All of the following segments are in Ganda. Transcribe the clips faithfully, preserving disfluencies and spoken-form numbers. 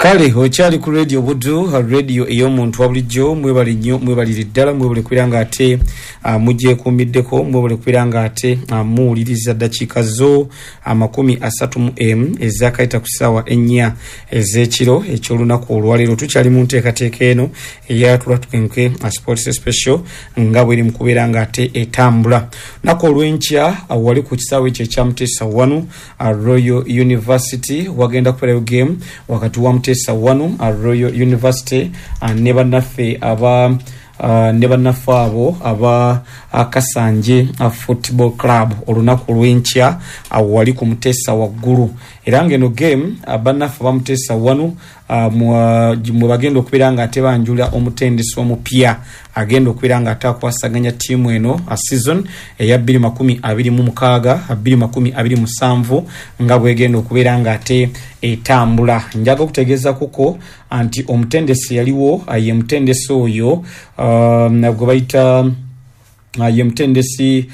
Kale okyali ku radio Buddu, radio ey'omuntu wabulijjo. Mwebali nnyo, mwebalire ddala, mwebale kwiranga ate uh, mujje kumiddeko, mwebale kwiranga ate uh, muwuliriza dakiika zo amakumi asatu mu emu ezakaita ku ssaawa ennya ez'ekiro eky'olunaku olwaleero. Tukyali mu nteekateeka eno eyatula tukenke uh, sports special nga bweri mu kubeera nga ate etambula. Lunaku olw'enkya uh, wali ku kisaawe ekyo ekya Mutesa wano uh, Royal University wagenda kubeerayo game wakati wa Mutesa wano a Royal University uh, ne bannaffe aba uh, ne bannaffe abo aba uh, Kasanje uh, Football Club olunaku olw'enkya uh, wali ku Mutesa waggulu. Era ngeno game uh, bannaffe ba Mutesa wano uh, mu bagenda okubeera nga ate banjula omutendesi omupya agenda okubeera nga ate akwasaganya ttiimu eno a season eya bbiri makumi abiri mu mukaaga bbiri makumi abiri mu musanvu nga bwegenda okubeera nga ate etambula. Njaga okutegeeza kuko anti omutendesi yaliwo ye mutendesi oyo um, gwe bayita Uh, ye mutendesi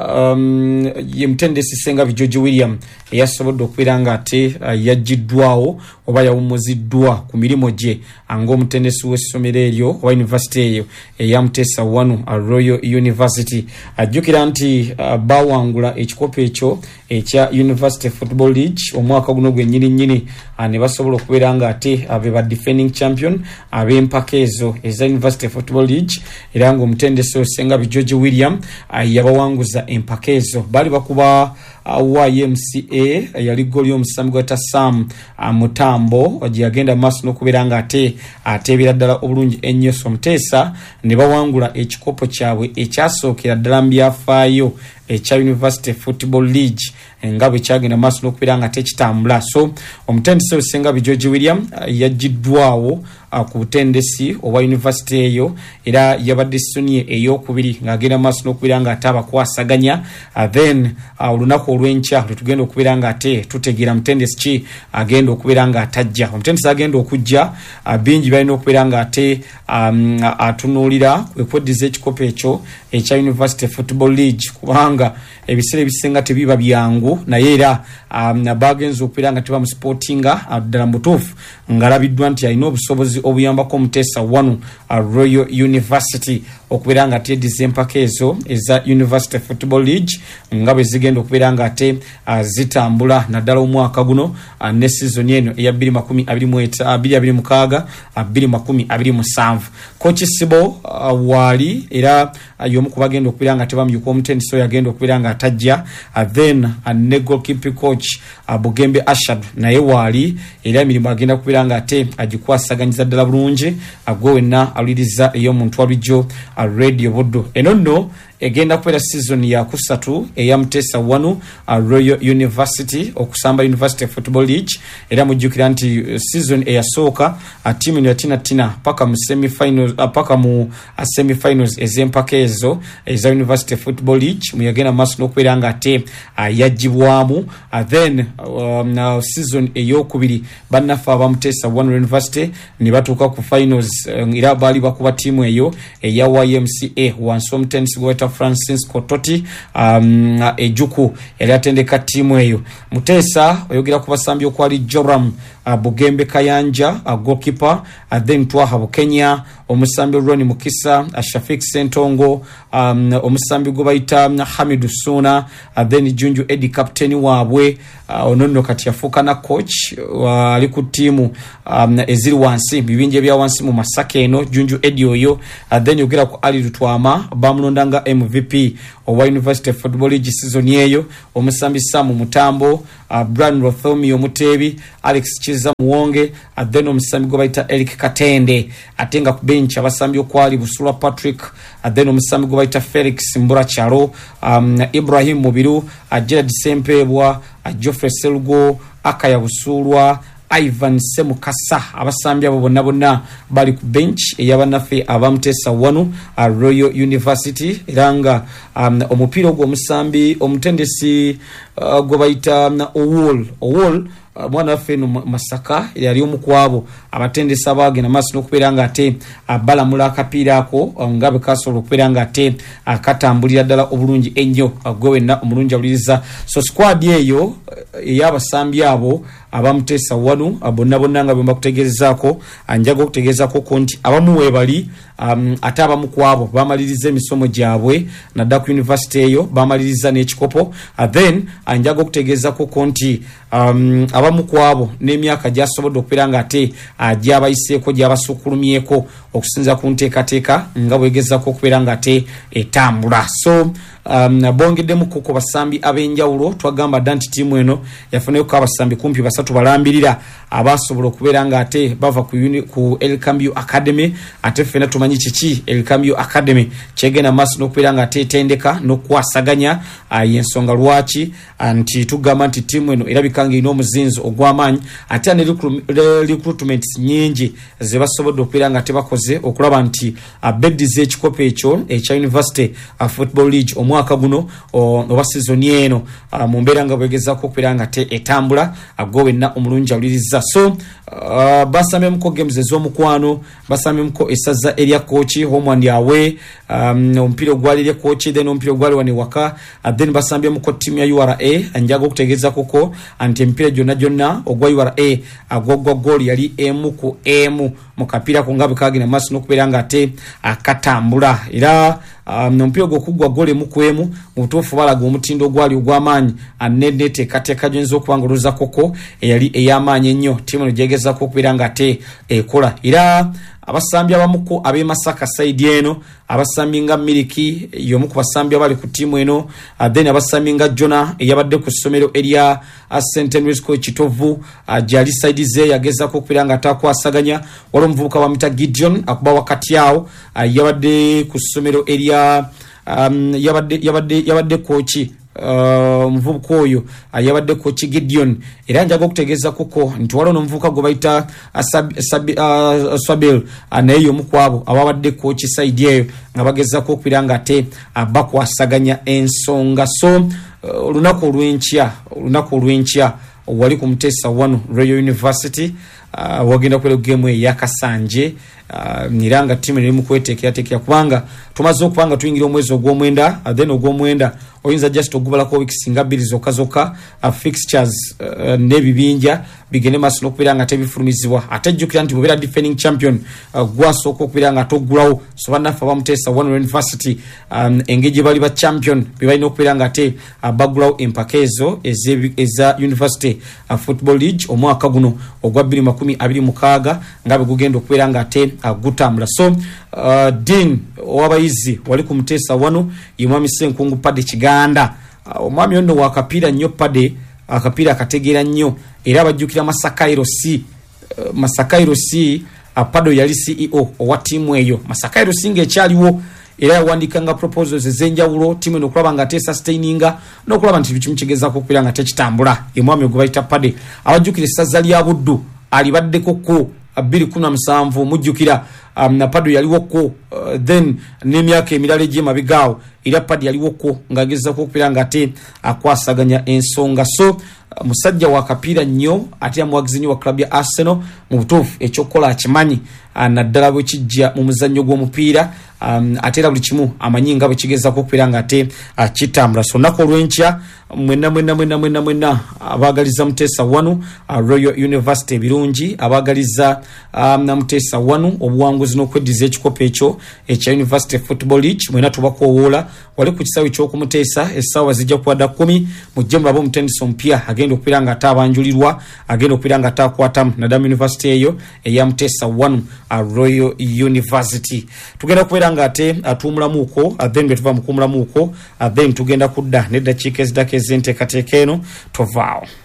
um, ye mutendesi Ssengabi George William eyasobodde okubeera nga ate uh, yaggiddwawo oba yawumuziddwa ku mirimu gye nga omutendesi w'essomero eryo oba university eyo eya Mutesa wano uh, Royal University. Ajjukira uh, nti uh, bawangula ekikopo ekyo ekya University Football League omwaka guno gwe nnyini nnyini uh, ne basobola okubeera nga ate abe uh, ba defending champion ab'empaka ezo eza University Football League era nga omutendesi Ssengabi George William uh, yabawanguza empaka ezo. Bali bakuba uh, Y M C A uh, yali goli omusambi gwata Sam uh, Mutambo gye yagenda maaso n'okubeera nga ate ateebera ddala obulungi ennyo. So Mutesa ne bawangula ekikopo kyabwe ekyasookera ddala mu byafaayo ekya University Football League nga bwe kyagenda maaso n'okubeera nga tekitambula. So omutendesi Ssengabi George William uh, yaggiddwawo uh, ku butendesi obwa university eyo era yabadde soniye ey'okubiri ng'agenda maaso n'okubeera nga ate abakwasaganya uh, then uh, olunaku olw'enkya lwetugenda okubeera nga ate tutegeera mutendesi ki agenda okubeera nga atajja. Omutendesi agenda okujja uh, bingi balina okubeera nga ate um, atunuulira kwe kweddiza ekikopo ekyo ekya University Football League kubanga ebiseera ebisinga tebiba byangu naye era um, bagenza okubeera nga tebamusportinga ddala mu butuufu ng'alabiddwa nti alina obusobozi obuyambako Mutesa wano uh, Royal University okubeera nga teddiza empaka ezo eza University Football League nga bwe zigenda okubeera nga ate uh, zitambula naddala omwaka guno uh, ne season eno eya bbiri makumi abiri mu bbiri abiri mukaaga bbiri makumi abiri musanvu. Coach Sibo uh, wali era uh, y'omu ku bagenda okubeera nga tebamuyuka omutendesi oyo agenda okubeera nga atajja uh, then uh, ne goalkeeping coach uh, Bugembe Ashad naye wali era emirimu agenda kubeera nga ate agikwasaganyiza ddala bulungi agwe wenna awuliriza ey'omuntu wabulijjo uh, radio Buddu. Eno nno egenda kubeera season ya kusatu eya Mutesa wano uh, Royal University okusamba University Football League era mujjukira nti uh, season eyasooka uh, tiimu eno yatina tina paka mu semi finals uh, paka mu uh, semi finals ez'empaka ezo eza University Football League mu yagenda maaso n'okubeera nga ate uh, yagibwamu uh, then um, uh, season ey'okubiri bannaffe aba Mutesa wano University ne batuuka ku finals uh, era baali bakuba tiimu eyo eya Y M C A wansi omutendesi gweta Francis Kototi um, ejuku yali atendeka tiimu eyo. Mutesa oyogera ku basambi okwali Joram uh, Bugembe Kayanja uh, goalkeeper uh, then Twaha Bukenya omusambi Ronnie Mukisa uh, Shafik Sentongo um, omusambi gwe bayita um, Hamidu Suna uh, then Junju Eddie captain waabwe uh, onono kati yafuuka na coach uh, ali ku tiimu um, eziri wansi bibinje bya wansi mu Masaka eno Junju Eddie oyo uh, then yogera ku Ali Lutwama bamulondanga M V P owa University Football League season eyo omusambi Samu Mutambo uh, Brian Rothomi omutebi Alex Chiza Muwonge uh, then omusambi gwe bayita Eric Katende atenga ku bench abasambi okwali Busula Patrick uh, then omusambi gwe bayita Felix Mbura Charo um, Ibrahim Mubiru uh, Gerard Sempebwa uh, Geoffrey Selugo Akaya Busulwa Ivan Semukasa abasambi abo bonna bonna bali ku bench eyabanafe abamutesa wano a Royal University iranga um, omupiira ogwo omusambi omutendesi uh, gwe bayita um, Owol Owol uh, mwana waffe no Masaka yali omukwabo abatendesi abagenda maaso n'okubeera nga ate abalamula akapiira ako nga bwe kasobola okubeera nga ate akatambulira ddala obulungi ennyo gwe wenna omulungi awuliriza. So squad eyo ey'abasambi abo abamutesa wanu abonna bonna nga bemba kutegerezaako anjago kutegerezaako konti abamu webali um, ate abamu kwabo bamaliriza emisomo gyabwe nadda ku university eyo bamaliriza n'ekikopo uh, then anjago kutegerezaako konti um, abamu kwabo n'emyaka gyasobodde okubeera nga ate uh, gyabayiseeko gyabasukulumyeko okusinza ku nteekateeka nga bwegezaako okubeera nga ate etambula. So um, bongeddemu ku basambi ab'enjawulo twagamba dda nti ttiimu eno yafuneko abasambi kumpi basatu balambirira abasobola okubeera nga ate bava ku, uni, ku El Cambio Academy. Ate ffena tumanyi kiki El Cambio Academy kyegenda maaso n'okubeera nga ate etendeka n'okwasaganya uh, y'ensonga lwaki nti tugamba nti ttiimu eno erabika nga erina omuzinzo ogw'amaanyi ate ne recruitments nyingi ze basobodde okubeera nga tebakoze okulaba nti uh, beddi z'ekikopo ekyo ekya University uh, Football League omwaka guno oba season eno uh, mu mbeera nga bwegezaako okubeera nga te etambula agwo wenna omulungi awuliriza. So uh, basambyemko games ez'omukwano basambyemko essaza erya kochi home and away um, omupiira ogwali erya kochi then omupiira ogwali wano waka uh, then basambyemko ttiimu ya U R A anjaga okutegeeza koko anti emipiira gyonna gyonna ogwa U R A agwagwa goal yali emu ku emu mu kapiira ko nga bwekagenda maaso n'okubeera nga ate akatambula era um, omupiira gw'okugwa goal emu ku emu mu butuufu balaga omutindo ogwali ogw'amaanyi aneneteekateeka gy'oyinza okuba nga olooza koko eyali ey'amaanyi ennyo ttiimu eno gyegezaako okubeera nga ate ekola. Era abasambi abamuko ab'e Masaka side eno abasambi nga Miliki y'omu ku basambi abali ku ttiimu eno uh, then abasambi nga Jona eyabadde ku ssomero erya uh, Saint Henry's School Kitovu uh, gyali side ze yagezaako okubeera nga atakwasaganya waliwo omuvubuka bamuyita Gideon akuba wakati awo uh, yabadde ku ssomero erya um, yabadde yabadde yabadde kochi omuvubuka uh, oyo uh, yabadde kochi Gideon era njaga okutegeeza kuko nti waliwo n'omuvubuka gwe bayita uh, Swabel uh, naye y'omu kwabo ababadde kochi side eyo nga bagezaako okubeera nga ate uh, bakwasaganya ensonga. So olunaku uh, olw'enkya olunaku olw'enkya wali ku Mutesa wano Royal University uh, wagenda kwera gemu eyakasanje uh, era nga ttiimu eri mu kweteekerateekera kubanga tumaze okubanga tuyingira omwezi ogw'omwenda uh, then ogw'omwenda oyinza just ogubalako weeks nga bbiri zokka zokka uh, fixtures uh, n'ebibinja bigende maaso n'okubeera nga tebifulumizibwa ate jjukira nti mubeera defending champion uh, gwasooka okubeera nga toggulawo so bannaffe abamutesa one university um, engeri gye bali ba champion bye balina okubeera nga ate uh, baggulawo empaka ezo eza University uh, Football League omwaka guno ogwa bbiri makumi abiri mukaaga nga bwe gugenda okubeera nga ate uh, gutambula. So uh, Dean owabayizi wali ku Mutesa wano ye mwami Ssenkungu Padde Kiganda uh, omwami ono wakapiira nnyo Padde akapiira akategeera nnyo era abajjukira Masakairo C uh, Masakairo C uh, Padde yali C E O owa ttiimu eyo Masakairo C ng'ekyaliwo era yawandikanga proposals ez'enjawulo ttiimu eno okulaba nga tesustaininga n'okulaba nti bikimu kigezaako okubeera nga tekitambula ye mwami gwe bayita Padde abajjukira essaza lya Buddu alibaddeko ko bbiri kumi na musanvu mujjukira um, na Padde yaliwoko uh, then n'emyaka emirala egy'emabegaawo era Padde yaliwoko ng'agezaako okubeera nga ate akwasaganya ensonga. So uh, musajja wa kapiira nnyo ate amuwagizi nnyo wa club ya Arsenal mu butuufu ekyokukola akimanyi uh, naddala bwe kijja mu muzannyo gw'omupiira um, ate era buli kimu amanyi nga bwe kigezaako okubeera nga ate uh, kitambula. So nnaku olw'enkya mwenna mwenna mwenna mwenna mwenna abaagaliza Mutesa wano uh, Royal University ebirungi abaagaliza um, na Mutesa wano obuwanguzi n'okweddiza ekikopo ekyo ekya University Football League mwenna tubakoowoola wali ku kisaawe ky'okumutesa essaawa zijja kuwadda kkumi mujje mulabe omutendesi omupya agenda okubeera nga ate abanjulirwa agenda okubeera nga ate akwatamu naddala University eyo eya Mutesa wano uh, Royal University tugenda kubeera nga ate atuumulamuuko uh, then bwe tuva mu kuumulamuuko uh, then tugenda kudda n'eddakiika ezidako ez'enteekateeka eno tovaawo.